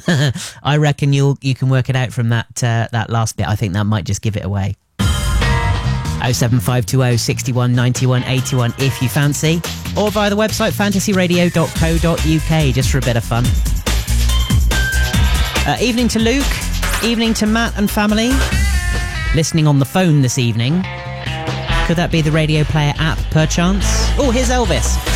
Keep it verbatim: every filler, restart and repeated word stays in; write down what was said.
I reckon you'll you can work it out from that uh, that last bit. I think that might just give it away. oh seven five two oh six one nine one eight one if you fancy, or via the website fantasy radio dot co dot uk just for a bit of fun. Uh, evening to Luke, evening to Matt and family. Listening on the phone this evening. Could that be the Radio Player app, perchance? Oh, here's Elvis.